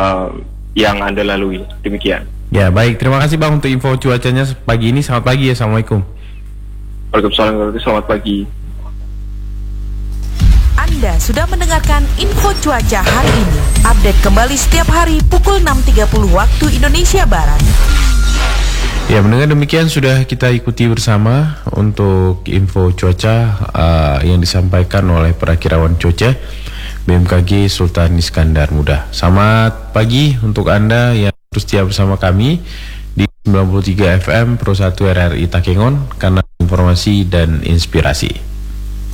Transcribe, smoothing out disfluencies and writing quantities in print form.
yang Anda lalui. Demikian. Ya, baik. Terima kasih Bang untuk info cuacanya pagi ini. Selamat pagi ya. Assalamualaikum. Waalaikumsalam. Selamat pagi. Anda sudah mendengarkan info cuaca hari ini. Update kembali setiap hari pukul 6.30 waktu Indonesia Barat. Ya, mendengar demikian sudah kita ikuti bersama untuk info cuaca yang disampaikan oleh perakirawan cuaca BMKG Sultan Iskandar Muda. Selamat pagi untuk Anda yang setia bersama kami di 93 FM Pro 1 RRI Takengon karena informasi dan inspirasi.